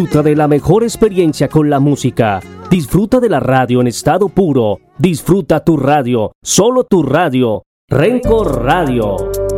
Disfruta de la mejor experiencia con la música. Disfruta de la radio en estado puro. Disfruta tu radio, solo tu radio. Renco Radio.